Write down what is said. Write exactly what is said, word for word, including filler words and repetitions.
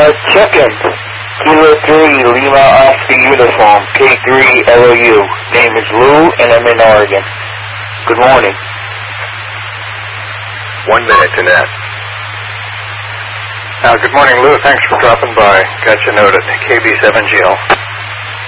Uh, check-in. Kilo three, Lima Oscar Uniform, K three L O U. Name is Lou, and I'm in Oregon. Good morning. One minute to net. Uh, good morning, Lou. Thanks for dropping by. Got your note at K B seven G L.